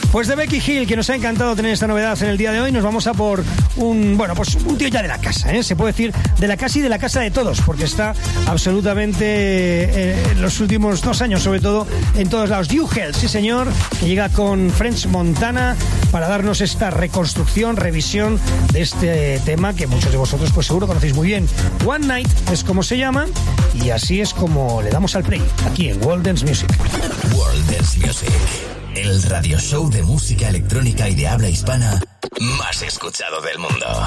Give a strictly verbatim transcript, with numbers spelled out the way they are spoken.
Pues de Becky Hill, que nos ha encantado tener esta novedad en el día de hoy, nos vamos a por un, bueno, pues un tío ya de la casa, ¿eh? Se puede decir de la casa y de la casa de todos, porque está absolutamente eh, en los últimos dos años, sobre todo, en todos lados. Hugh Hell, sí señor, que llega con French Montana para darnos esta reconstrucción, revisión de este tema que muchos de vosotros pues seguro conocéis muy bien. One Night es como se llama, y así es como le damos al play, aquí en World Dance Music. World Dance Music, el radio show de música electrónica y de habla hispana más escuchado del mundo.